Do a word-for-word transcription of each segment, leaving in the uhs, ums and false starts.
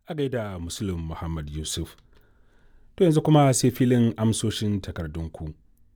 a gaida Muslim Muhammad Yusuf. To yanzu kuma sai filin amsoshin takardunku.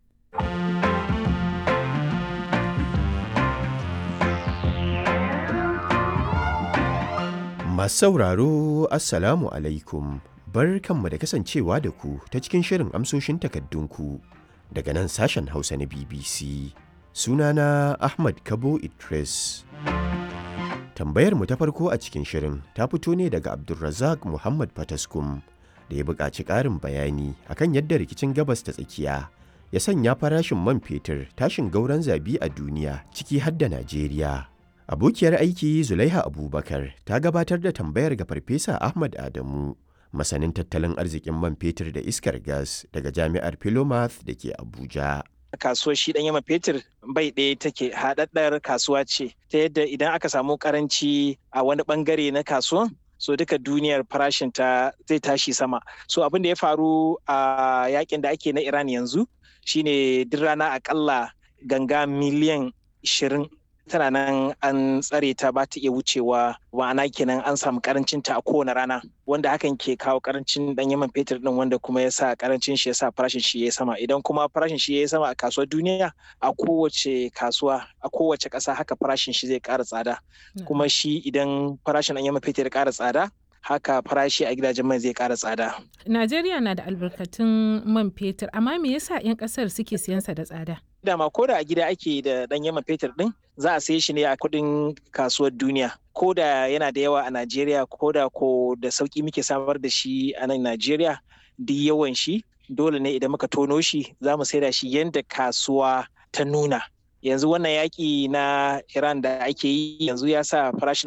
Masu sauraro, Assalamu alaikum. Barkanmu da kasancewa da ku ta cikin shirin amsoshin takardunku daga nan sashen Hausa na B B C. Sunana Ahmad Kabo Idris. Tambayar mu ta farko a cikin shirin ta fito ne daga Abdulrazak Muhammad Fataskum da ya buƙaci ƙarin bayani akan yadda rikicin gabas ta tsakiya ya sanya farashin man fetur tashin gauran zabi a duniya ciki har da Najeriya. Abokiyar aiki Zulaiha Abubakar ta gabatar da tambayar ga Farfesa Ahmad Adamu, masanin tattalin arzikin man fetur da iskar gas daga Jami'ar Philomath da ke Abuja. Kasuwar shi ɗanyen man fetur bai ɗaya take, haɗaɗɗar kasuwa ce ta yadda idan aka samu karanci a wani ɓangare na kasuwan, so duka duniyar farashin ta zai tashi sama. So abin da ya faru a yakin da ake na Iran yanzu shine duk rana akalla ganga miliyan ishirin tana nan an tsare ta ba ta iya wucewa, ma'ana kenan an samu karancin ta a kowane rana, wanda hakan ke kawo karancin ɗanyen man fetur din, wanda kuma ya sa karancin shi ya sa farashin shi ya sama. Idan kuma farashin shi ya sama a kasuwar duniya, a kowace kasuwa a kowace ƙasa haka farashin shi zai ƙara tsada. Kuma shi idan farashin ɗanyen man fetur ya ƙara tsada, haka farashi a gidajen mai zai ƙara tsada. Najeriya na da albarkatun man fetur, amma me yasa 'yan ƙasar suke siyan sa da tsada? Dama ko da a gida ake da ɗanyen man fetur ɗin, za a saye shi ne a kuɗin kasuwar duniya. Ko da yana da yawa a Najeriya, ko da ko da sauƙi muke samar da shi a nan Najeriya, duk yawan shi dole ne idan muka tono shi za mu saida shi yadda kasuwa ta nuna. Yanzu wannan yaƙi na Iran da ake yi yanzu ya sa farashin